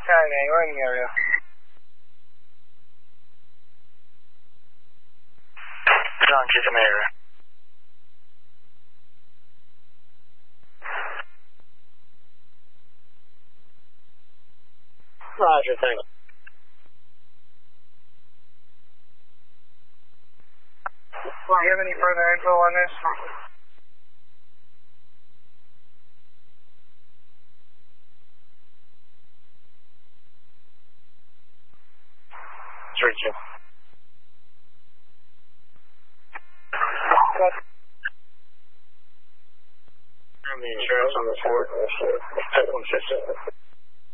Saturday, we're in the area. John, keep in the area. Roger, thanks. Do you have any further info on this? It's Richard. The insurance on the Ford. F-150.